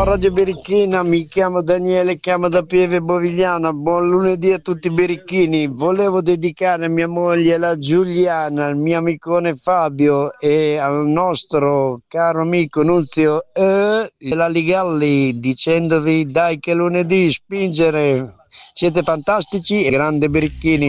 Ciao Radio Berichina, mi chiamo Daniele, chiamo da Pieve Bovigliana. Buon lunedì a tutti i berichini. Volevo dedicare a mia moglie, la Giuliana, al mio amicone Fabio e al nostro caro amico Nunzio la Ligalli, dicendovi dai che lunedì spingere. Siete fantastici e grande berichini.